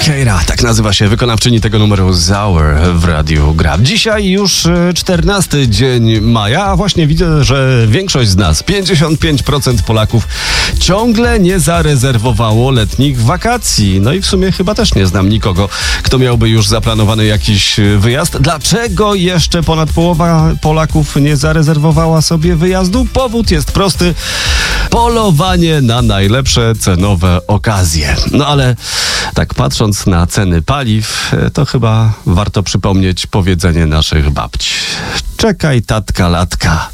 Keira, tak nazywa się wykonawczyni tego numeru Zauer w Radiu Grab. Dzisiaj już 14 dzień maja, a właśnie widzę, że większość z nas, 55% Polaków, ciągle nie zarezerwowało letnich wakacji. No i w sumie chyba też nie znam nikogo, kto miałby już zaplanowany jakiś wyjazd. Dlaczego jeszcze ponad połowa Polaków nie zarezerwowała sobie wyjazdu? Powód jest prosty. Polowanie na najlepsze cenowe okazje. No ale tak patrząc na ceny paliw, to chyba warto przypomnieć powiedzenie naszych babci. Czekaj, tatka, latka.